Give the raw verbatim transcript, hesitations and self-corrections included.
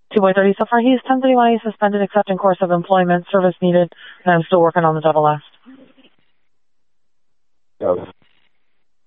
two boy thirty so far. He's ten thirty-one. He's suspended except in course of employment, service needed, and I'm still working on the double S.